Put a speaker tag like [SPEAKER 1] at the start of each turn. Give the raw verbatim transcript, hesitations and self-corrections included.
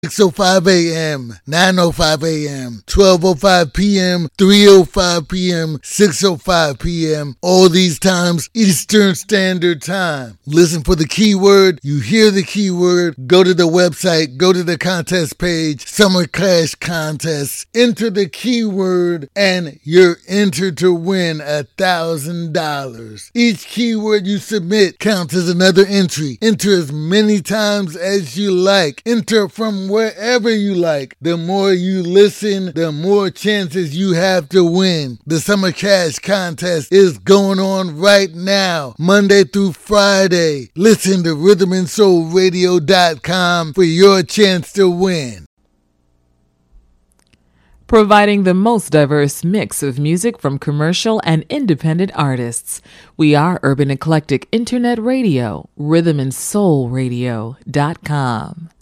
[SPEAKER 1] six oh five a.m., nine oh five a.m., twelve oh five p.m., three oh five p.m., six oh five p.m. All these times, Eastern Standard Time. Listen for the keyword. You hear the keyword. Go to the website. Go to the contest page. Summer Clash Contests. Enter the keyword and you're entered to win a thousand dollars. Each keyword you submit counts as another entry. Enter as many times as you like. Enter from wherever you like. The more you listen, the more chances you have to win. The Summer Cash Contest is going on right now, Monday through Friday. Listen to rhythm and soul radio dot com for your chance to win.
[SPEAKER 2] Providing the most diverse mix of music from commercial and independent artists. We are Urban Eclectic Internet Radio, rhythm and soul radio dot com.